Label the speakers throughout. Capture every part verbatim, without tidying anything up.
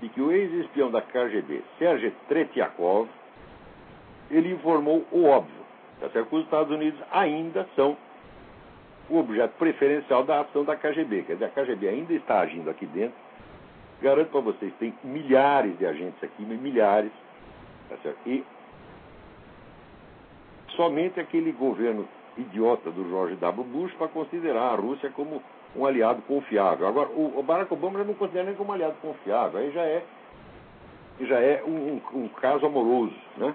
Speaker 1: de que o ex-espião da K G B, Sergei Tretyakov, ele informou o óbvio, tá certo? Que os Estados Unidos ainda são o objeto preferencial da ação da K G B. Quer dizer, a K G B ainda está agindo aqui dentro. Garanto para vocês, tem milhares de agentes aqui, milhares, tá certo? E somente aquele governo idiota do George W. Bush para considerar a Rússia como um aliado confiável. Agora, o Barack Obama já não considera nem como um aliado confiável. Aí já é, já é um, um, um caso amoroso, né?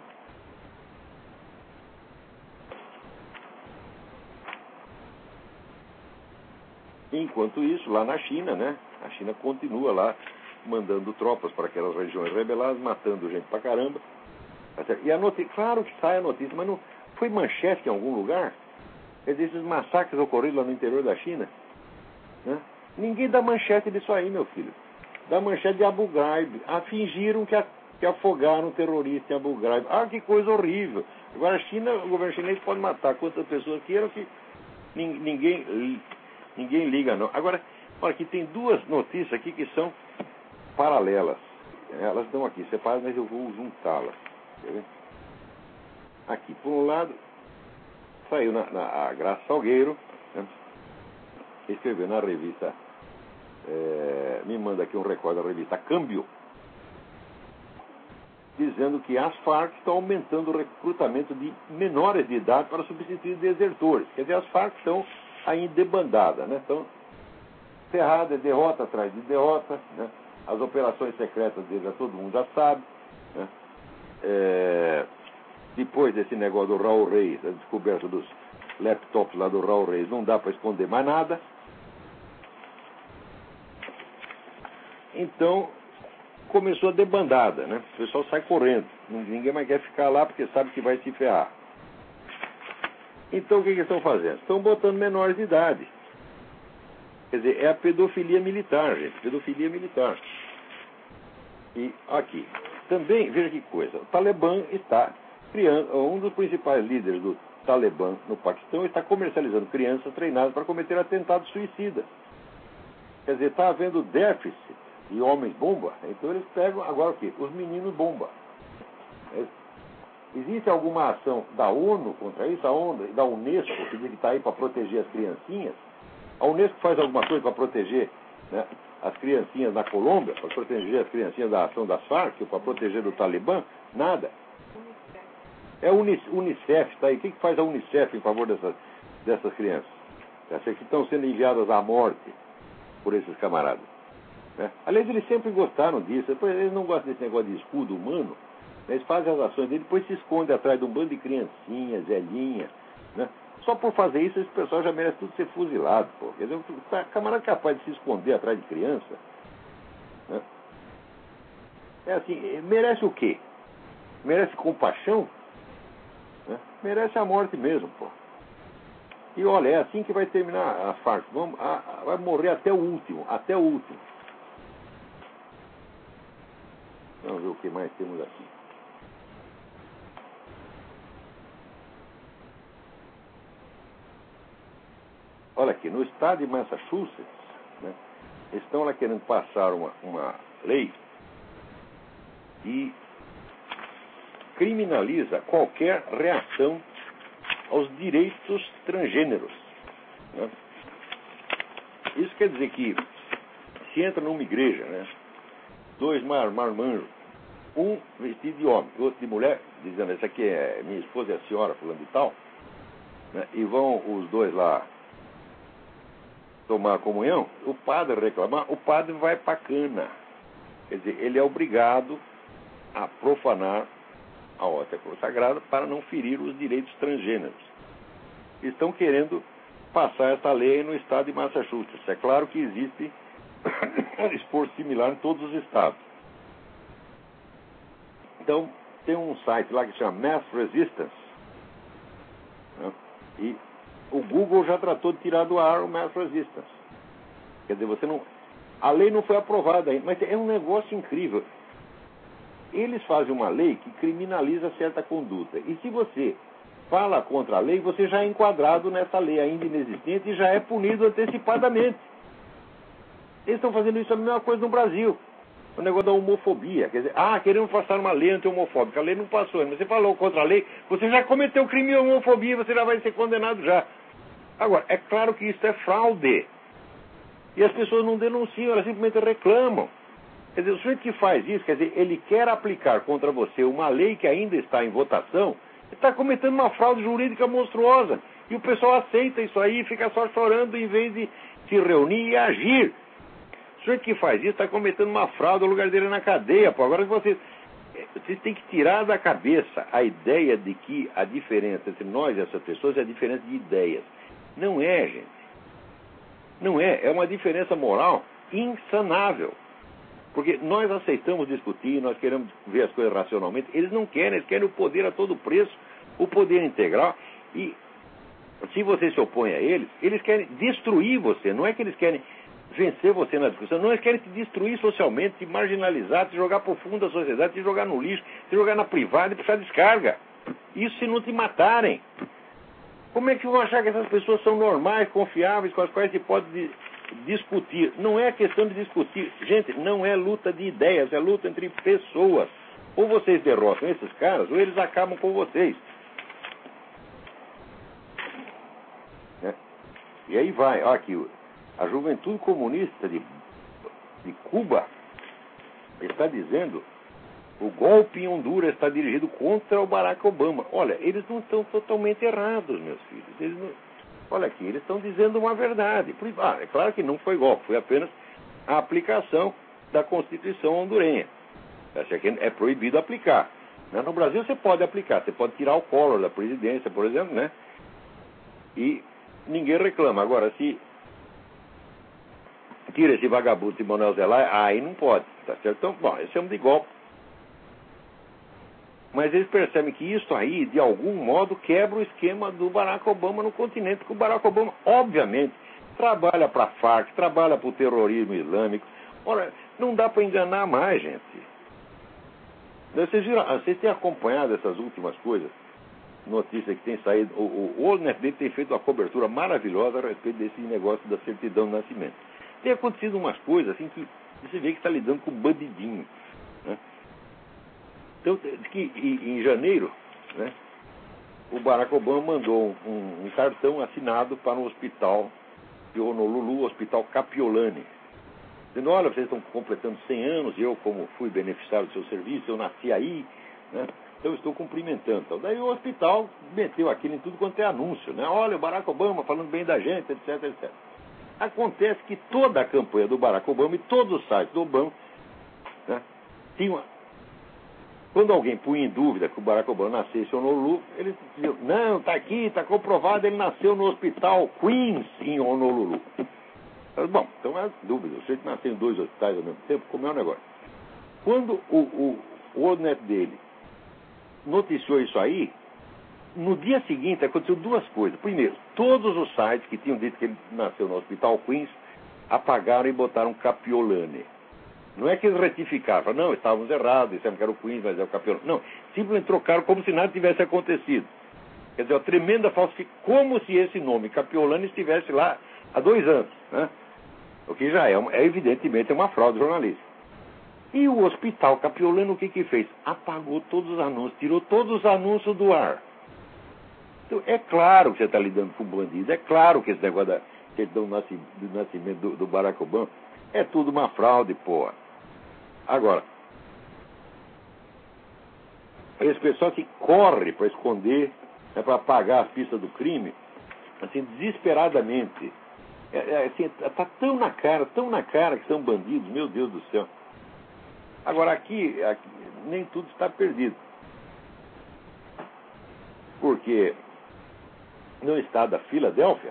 Speaker 1: Enquanto isso, lá na China, né? A China continua lá mandando tropas para aquelas regiões rebeladas, matando gente pra caramba. E a notícia, claro que sai a notícia, mas não foi manchete em algum lugar? Quer dizer, esses massacres ocorridos lá no interior da China, né? Ninguém dá manchete disso aí, meu filho. Dá manchete de Abu Ghraib. Ah, fingiram que, a, que afogaram um terrorista em Abu Ghraib. Ah, que coisa horrível. Agora a China, o governo chinês pode matar quantas pessoas queiram que ninguém, ninguém liga, não. Agora, olha, aqui tem duas notícias aqui que são paralelas. Elas estão aqui separadas, mas eu vou juntá-las. Quer ver? Aqui, por um lado, saiu na, na a Graça Salgueiro, né? Escreveu na revista, é, me manda aqui um recorde da revista Câmbio, dizendo que as Farc estão aumentando o recrutamento de menores de idade para substituir desertores. Quer dizer, as Farc estão aí debandada, né? Estão ferradas, derrota atrás de derrota, né? As operações secretas deles, todo mundo já sabe, né? É, depois desse negócio do Raul Reis, a descoberta dos laptops lá do Raul Reis, não dá para esconder mais nada. Então, começou a debandada, né? O pessoal sai correndo. Ninguém mais quer ficar lá porque sabe que vai se ferrar. Então, o que, que estão fazendo? Estão botando menores de idade. Quer dizer, é a pedofilia militar, gente. Pedofilia militar. E aqui. Também, veja que coisa. O Talibã está criando... Um dos principais líderes do Talibã no Paquistão está comercializando crianças treinadas para cometer atentados suicidas. Quer dizer, está havendo déficit de homens-bomba. Então eles pegam agora o quê? Os meninos-bomba. Existe alguma ação da ONU contra isso? A ONU, da Unesco, que diz que está aí para proteger as criancinhas? A Unesco faz alguma coisa para proteger, né, as criancinhas na Colômbia, para proteger as criancinhas da ação das Farc, para proteger do Talibã? Nada. É a Unicef, está aí. O que, que faz a Unicef em favor dessas, dessas crianças? Essas que estão sendo enviadas à morte por esses camaradas. Né? Aliás, eles sempre gostaram disso. Eles não gostam desse negócio de escudo humano. Eles fazem as ações dele, depois se escondem atrás de um bando de criancinhas, velhinhas, né? Só por fazer isso, esse pessoal já merece tudo ser fuzilado, pô. Quer dizer, o camarada capaz de se esconder atrás de criança, né? É assim, merece o quê? Merece compaixão? Né? Merece a morte mesmo, pô. E olha, é assim que vai terminar a Farc. Vamos, a, a, vai morrer até o último, até o último. Vamos ver o que mais temos aqui. Olha aqui, no estado de Massachusetts, né, estão lá querendo passar uma, uma lei que criminaliza qualquer reação aos direitos transgêneros. Né? Isso quer dizer que se entra numa igreja, né, dois mar, marmanjos, um vestido de homem, outro de mulher, dizendo, essa aqui é minha esposa, é a senhora, fulano de tal, né, e vão os dois lá tomar a comunhão, o padre reclamar, o padre vai para a cana. Quer dizer, ele é obrigado a profanar a hóstia consagrada para não ferir os direitos transgêneros. Estão querendo passar essa lei no estado de Massachusetts. É claro que existe um esforço similar em todos os estados. Então, tem um site lá que se chama Mass Resistance, né? E o Google já tratou de tirar do ar o Mass Resistance. Quer dizer, você não... A lei não foi aprovada ainda, mas é um negócio incrível. Eles fazem uma lei que criminaliza certa conduta. E se você fala contra a lei, você já é enquadrado nessa lei ainda inexistente e já é punido antecipadamente. Eles estão fazendo isso a mesma coisa no Brasil. O negócio da homofobia. Quer dizer, ah, queremos passar uma lei anti-homofóbica. A lei não passou, mas você falou contra a lei, você já cometeu crime de homofobia, você já vai ser condenado já. Agora, é claro que isso é fraude. E as pessoas não denunciam, elas simplesmente reclamam. Quer dizer, o sujeito que faz isso, quer dizer, ele quer aplicar contra você uma lei que ainda está em votação, está cometendo uma fraude jurídica monstruosa. E o pessoal aceita isso aí e fica só chorando em vez de se reunir e agir. O sujeito que faz isso está cometendo uma fraude, o lugar dele é na cadeia. Pô. Agora vocês, vocês têm que tirar da cabeça a ideia de que a diferença entre nós e essas pessoas é a diferença de ideias. Não é, gente. Não é. É uma diferença moral insanável. Porque nós aceitamos discutir, nós queremos ver as coisas racionalmente. Eles não querem, eles querem o poder a todo preço, o poder integral. E se você se opõe a eles, eles querem destruir você. Não é que eles querem vencer você na discussão, não, eles querem te destruir socialmente, te marginalizar, te jogar por fundo da sociedade, te jogar no lixo, te jogar na privada e puxar descarga. Isso se não te matarem. Como é que vão achar que essas pessoas são normais, confiáveis, com as quais se pode discutir? Não é questão de discutir. Gente, não é luta de ideias, é luta entre pessoas. Ou vocês derrotam esses caras, ou eles acabam com vocês. Né? E aí vai, olha aqui, a Juventude Comunista de, de Cuba está dizendo: o golpe em Honduras está dirigido contra o Barack Obama. Olha, eles não estão totalmente errados, meus filhos. Eles não... Olha aqui, eles estão dizendo uma verdade. Ah, é claro que não foi golpe, foi apenas a aplicação da Constituição hondurenha. É proibido aplicar. No Brasil você pode aplicar, você pode tirar o Collor da presidência, por exemplo, né? E ninguém reclama. Agora, se tira esse vagabundo de Manuel Zelaya, aí não pode, tá certo? Então, bom, eles chamam de golpe. Mas eles percebem que isso aí, de algum modo, quebra o esquema do Barack Obama no continente, porque o Barack Obama, obviamente, trabalha para a Farc, trabalha para o terrorismo islâmico. Ora, não dá para enganar mais, gente. Vocês, viram, vocês têm acompanhado essas últimas coisas, notícias que têm saído. O, o World Net tem feito uma cobertura maravilhosa a respeito desse negócio da certidão de nascimento. Tem acontecido umas coisas assim que você vê que está lidando com bandidinho, né? Então, que em janeiro, né, o Barack Obama mandou um, um cartão assinado para um hospital de Honolulu, o Hospital Kapiolani, dizendo: olha, vocês estão completando cem anos, e eu, como fui beneficiário do seu serviço, eu nasci aí, né, então eu estou cumprimentando. Então, daí o hospital meteu aquilo em tudo quanto é anúncio, né? Olha, o Barack Obama falando bem da gente, etc, etcétera. Acontece que toda a campanha do Barack Obama e todos os sites do Obama, né, tinham... Quando alguém punha em dúvida que o Barack Obama nascesse em Honolulu, eles diziam: não, está aqui, está comprovado, ele nasceu no hospital Queens em Honolulu. Mas, bom, então é dúvida. Você que nasceu em dois hospitais ao mesmo tempo, como é o negócio? Quando o, o, o WorldNet dele noticiou isso aí, no dia seguinte aconteceu duas coisas. Primeiro, todos os sites que tinham dito que ele nasceu no hospital Queens apagaram e botaram Kapiolani. Não é que eles retificaram, não, estávamos errados, disseram que era o Queens, mas é o Kapiolani. Não, simplesmente trocaram como se nada tivesse acontecido. Quer dizer, uma tremenda falsificação, como se esse nome, Kapiolani, estivesse lá há dois anos, né? O que já é, uma, é evidentemente uma fraude jornalística. E o hospital Kapiolani, o que que fez? Apagou todos os anúncios, tirou todos os anúncios do ar. Então, é claro que você está lidando com bandido, é claro que esse negócio da certidão do nascimento do, do Barack Obama é tudo uma fraude, porra. Agora, esse pessoal que corre para esconder, né, para apagar as pistas do crime, assim, desesperadamente, é, é, assim, tá tão na cara, tão na cara que são bandidos, meu Deus do céu. Agora, aqui, aqui nem tudo está perdido. Porque no estado da Filadélfia,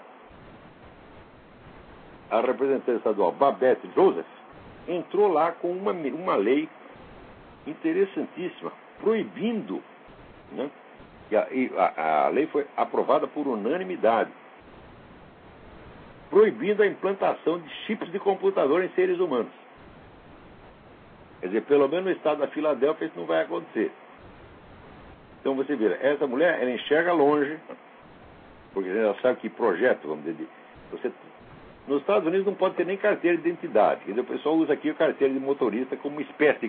Speaker 1: a representante estadual Babette Joseph entrou lá com uma, uma lei interessantíssima, proibindo, né, e a, e a, a lei foi aprovada por unanimidade, proibindo a implantação de chips de computador em seres humanos. Quer dizer, pelo menos no estado da Filadélfia isso não vai acontecer. Então você vê, essa mulher, ela enxerga longe, porque ela sabe que projeto, vamos dizer, você Nos Estados Unidos não pode ter nem carteira de identidade. Quer dizer, o pessoal usa aqui a carteira de motorista como uma espécie